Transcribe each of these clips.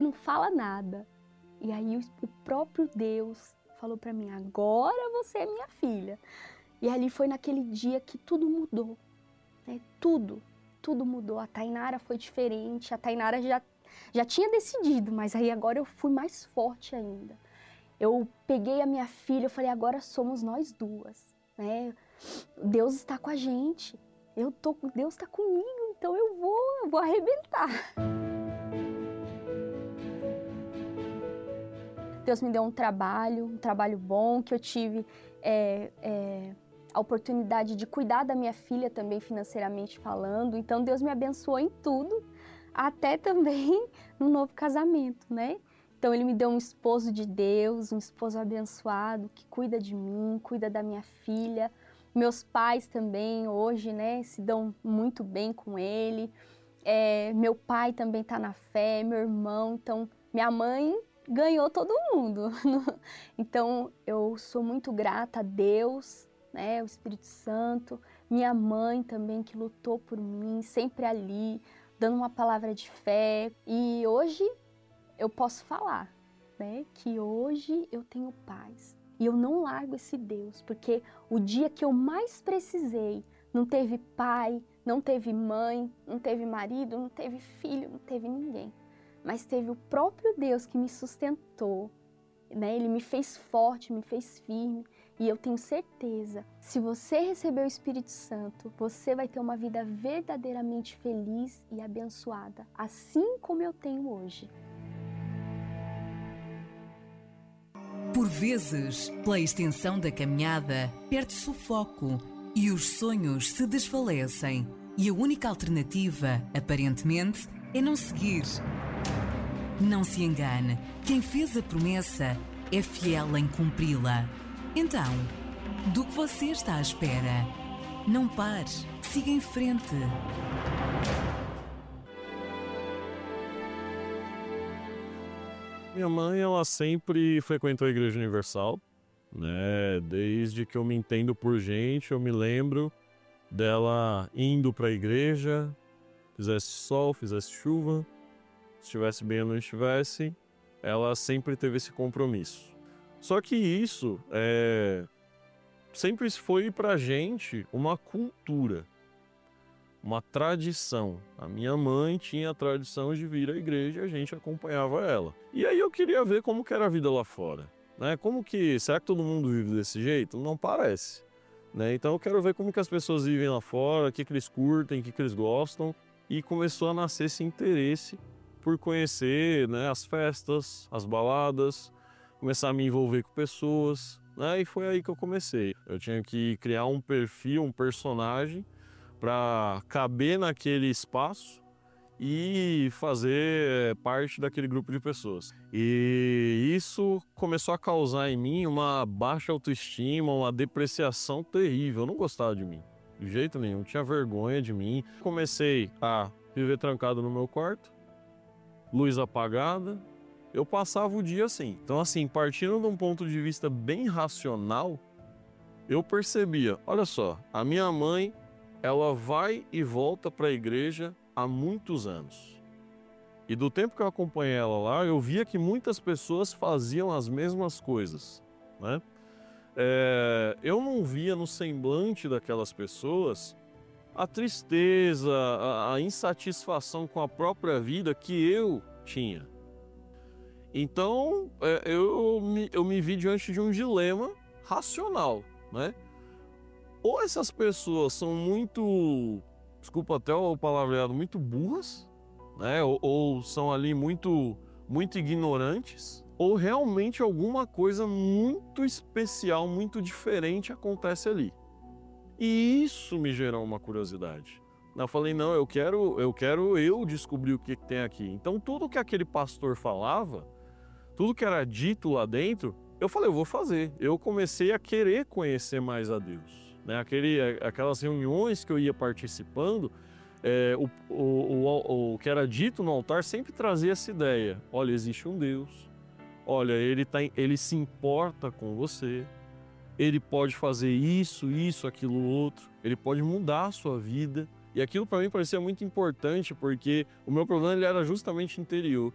não fala nada. E aí o próprio Deus falou para mim, agora você é minha filha. E ali foi naquele dia que tudo mudou, né? Tudo mudou. A Tainara foi diferente, a Tainara já tinha decidido, mas aí agora eu fui mais forte ainda. Eu peguei a minha filha, eu falei, agora somos nós duas, né? Deus está com a gente, Deus está comigo, então eu vou arrebentar. Deus me deu um trabalho bom, que eu tive a oportunidade de cuidar da minha filha também financeiramente falando. Então Deus me abençoou em tudo, até também no novo casamento, né? Então Ele me deu um esposo de Deus, um esposo abençoado, que cuida de mim, cuida da minha filha. Meus pais também hoje, né, se dão muito bem com Ele. Meu pai também está na fé, meu irmão, então minha mãe ganhou todo mundo. Então eu sou muito grata a Deus, né, o Espírito Santo, minha mãe também que lutou por mim, sempre ali, dando uma palavra de fé. E hoje eu posso falar, né, que hoje eu tenho paz. E eu não largo esse Deus, porque o dia que eu mais precisei, não teve pai, não teve mãe, não teve marido, não teve filho, não teve ninguém. Mas teve o próprio Deus que me sustentou, né? Ele me fez forte, me fez firme. E eu tenho certeza, se você receber o Espírito Santo, você vai ter uma vida verdadeiramente feliz e abençoada, assim como eu tenho hoje. Por vezes, pela extensão da caminhada, perde-se o foco e os sonhos se desfalecem. E a única alternativa, aparentemente, é não seguir. Não se engane, quem fez a promessa é fiel em cumpri-la. Então, do que você está à espera? Não pare, siga em frente. Minha mãe, ela sempre frequentou a Igreja Universal, né? Desde que eu me entendo por gente, eu me lembro dela indo para a igreja, fizesse sol, fizesse chuva, estivesse bem ou não estivesse, ela sempre teve esse compromisso. Só que isso sempre foi pra gente uma cultura, uma tradição. A minha mãe tinha a tradição de vir à igreja e a gente acompanhava ela. E aí eu queria ver como que era a vida lá fora, né? Será que todo mundo vive desse jeito? Não parece, né? Então eu quero ver como que as pessoas vivem lá fora, o que eles curtem, o que eles gostam. E começou a nascer esse interesse por conhecer, né, as festas, as baladas, começar a me envolver com pessoas, né? E foi aí que eu comecei. Eu tinha que criar um perfil, um personagem para caber naquele espaço e fazer parte daquele grupo de pessoas. E isso começou a causar em mim uma baixa autoestima, uma depreciação terrível. Eu não gostava de mim, de jeito nenhum, tinha vergonha de mim. Comecei a viver trancado no meu quarto, luz apagada, eu passava o dia assim. Então assim, partindo de um ponto de vista bem racional, eu percebia, olha só, a minha mãe, ela vai e volta para a igreja há muitos anos. E do tempo que eu acompanhei ela lá, eu via que muitas pessoas faziam as mesmas coisas, né? Eu não via no semblante daquelas pessoas a tristeza, a insatisfação com a própria vida que eu tinha. Então, eu me vi diante de um dilema racional, né? Ou essas pessoas são muito, desculpa até o palavreado, muito burras, né? Ou são ali muito ignorantes, ou realmente alguma coisa muito especial, muito diferente acontece ali. E isso me gerou uma curiosidade. Eu falei, não, eu quero descobrir o que tem aqui. Então tudo que aquele pastor falava, tudo que era dito lá dentro, eu falei, eu vou fazer. Eu comecei a querer conhecer mais a Deus, né? Aquelas reuniões que eu ia participando, o que era dito no altar sempre trazia essa ideia. Olha, existe um Deus. Olha, ele se importa com você. Ele pode fazer isso, aquilo, outro. Ele pode mudar a sua vida. E aquilo para mim parecia muito importante, porque o meu problema ele era justamente interior.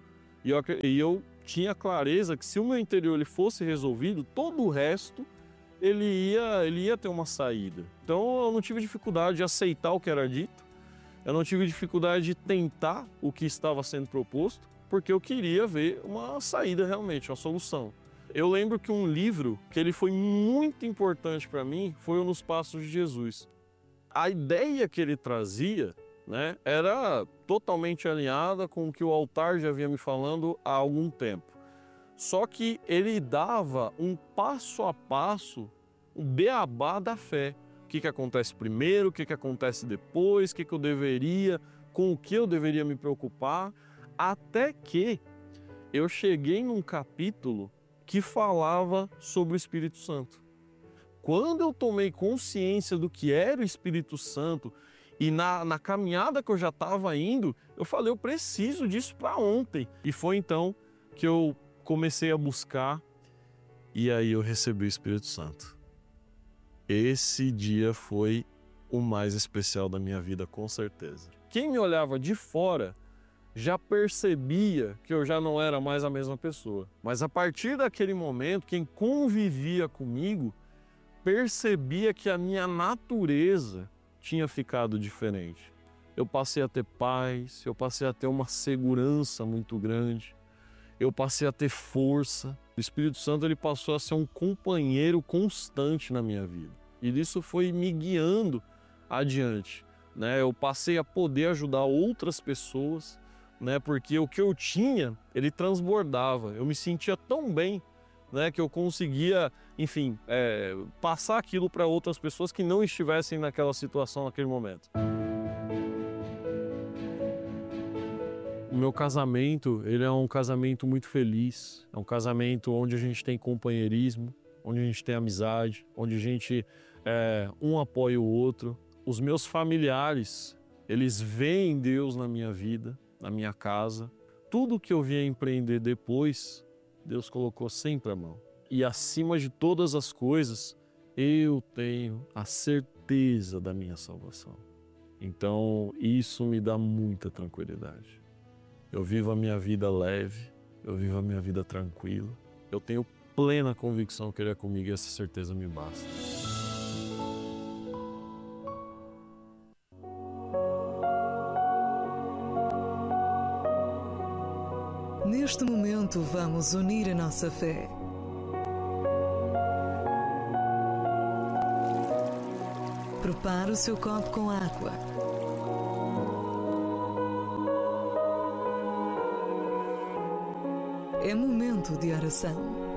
E eu tinha clareza que se o meu interior ele fosse resolvido, todo o resto ele ia ter uma saída. Então eu não tive dificuldade de aceitar o que era dito, eu não tive dificuldade de tentar o que estava sendo proposto, porque eu queria ver uma saída realmente, uma solução. Eu lembro que um livro que ele foi muito importante para mim foi o Nos Passos de Jesus. A ideia que ele trazia, né, era totalmente alinhada com o que o altar já vinha me falando há algum tempo. Só que ele dava um passo a passo, o beabá da fé. O que acontece primeiro, o que acontece depois, o que eu deveria, com o que eu deveria me preocupar, até que eu cheguei num capítulo que falava sobre o Espírito Santo. Quando eu tomei consciência do que era o Espírito Santo e na caminhada que eu já estava indo, eu falei, eu preciso disso para ontem. E foi então que eu comecei a buscar e aí eu recebi o Espírito Santo. Esse dia foi o mais especial da minha vida, com certeza. Quem me olhava de fora já percebia que eu já não era mais a mesma pessoa. Mas a partir daquele momento, quem convivia comigo percebia que a minha natureza tinha ficado diferente. Eu passei a ter paz, eu passei a ter uma segurança muito grande, eu passei a ter força. O Espírito Santo ele passou a ser um companheiro constante na minha vida. E isso foi me guiando adiante, né? Eu passei a poder ajudar outras pessoas, né? Porque o que eu tinha, ele transbordava. Eu me sentia tão bem, né? Que eu conseguia, enfim, passar aquilo para outras pessoas que não estivessem naquela situação naquele momento. O meu casamento, ele é um casamento muito feliz, é um casamento onde a gente tem companheirismo, onde a gente tem amizade, onde a gente um apoia o outro. Os meus familiares, eles veem Deus na minha vida, na minha casa. Tudo que eu vinha empreender depois, Deus colocou sempre a mão. E acima de todas as coisas, eu tenho a certeza da minha salvação. Então, isso me dá muita tranquilidade. Eu vivo a minha vida leve, eu vivo a minha vida tranquila. Eu tenho plena convicção que Ele é comigo e essa certeza me basta. Neste momento, vamos unir a nossa fé. Prepare o seu copo com água. É momento de oração.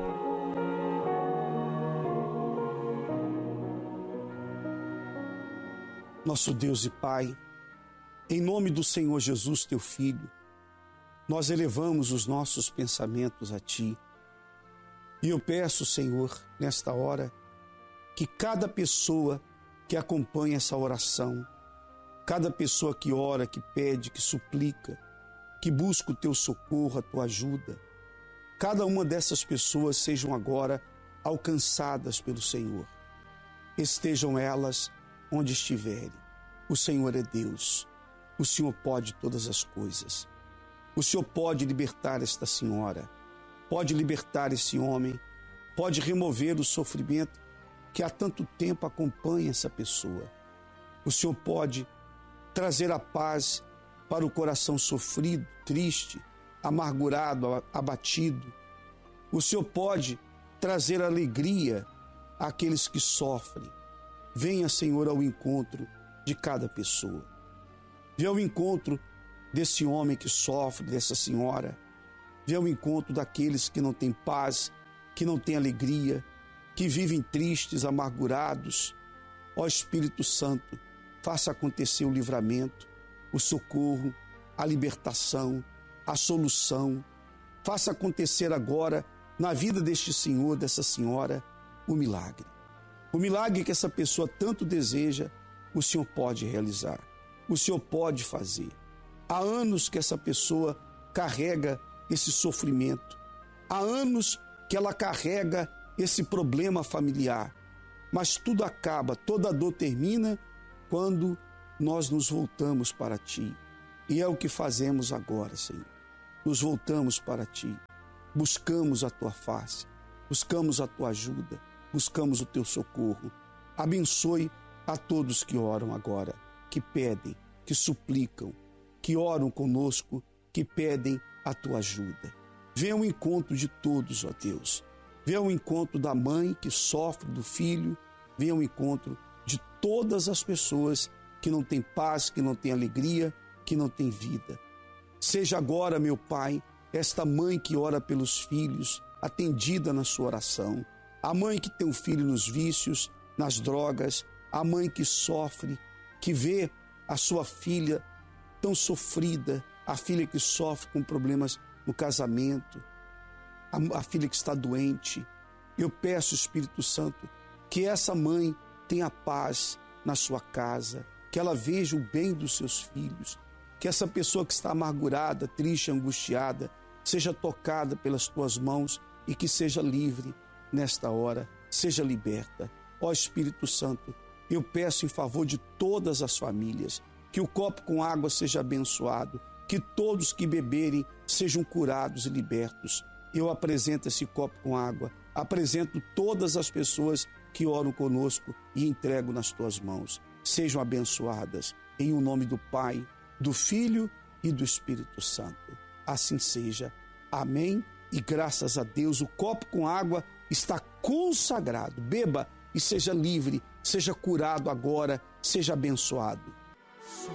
Nosso Deus e Pai, em nome do Senhor Jesus, Teu Filho, nós elevamos os nossos pensamentos a Ti. E eu peço, Senhor, nesta hora, que cada pessoa que acompanha essa oração, cada pessoa que ora, que pede, que suplica, que busca o Teu socorro, a Tua ajuda, cada uma dessas pessoas sejam agora alcançadas pelo Senhor. Estejam elas onde estiverem. O Senhor é Deus. O Senhor pode todas as coisas. O Senhor pode libertar esta senhora, pode libertar esse homem, pode remover o sofrimento que há tanto tempo acompanha essa pessoa. O Senhor pode trazer a paz para o coração sofrido, triste, amargurado, abatido. O Senhor pode trazer alegria àqueles que sofrem. Venha, Senhor, ao encontro de cada pessoa. Venha ao encontro desse homem que sofre, dessa senhora. Venha ao encontro daqueles que não têm paz, que não têm alegria, que vivem tristes, amargurados. Ó Espírito Santo, faça acontecer o livramento, o socorro, a libertação, a solução. Faça acontecer agora, na vida deste senhor, dessa senhora, o milagre. O milagre que essa pessoa tanto deseja, o Senhor pode realizar. O Senhor pode fazer. Há anos que essa pessoa carrega esse sofrimento. Há anos que ela carrega esse problema familiar. Mas tudo acaba, toda dor termina quando nós nos voltamos para Ti. E é o que fazemos agora, Senhor. nos voltamos para Ti. Buscamos a Tua face, buscamos a Tua ajuda, buscamos o Teu socorro. Abençoe a todos que oram agora, que pedem, que suplicam, que oram conosco, que pedem a Tua ajuda. Venha ao encontro de todos, ó Deus. Venha ao encontro da mãe que sofre do filho. Venha ao encontro de todas as pessoas que não têm paz, que não têm alegria, que não têm vida. Seja agora, meu Pai, esta mãe que ora pelos filhos, atendida na sua oração. A mãe que tem um filho nos vícios, nas drogas. A mãe que sofre, que vê a sua filha tão sofrida. A filha que sofre com problemas no casamento. A filha que está doente. Eu peço, Espírito Santo, que essa mãe tenha paz na sua casa, que ela veja o bem dos seus filhos, que essa pessoa que está amargurada, triste, angustiada, seja tocada pelas tuas mãos e que seja livre nesta hora, seja liberta. Ó Espírito Santo, eu peço em favor de todas as famílias, que o copo com água seja abençoado, que todos que beberem sejam curados e libertos. Eu apresento esse copo com água, apresento todas as pessoas que oram conosco e entrego nas tuas mãos. Sejam abençoadas em o nome do Pai, do Filho e do Espírito Santo. Assim seja. Amém. E graças a Deus, o copo com água está consagrado. Beba e seja livre, seja curado agora, seja abençoado.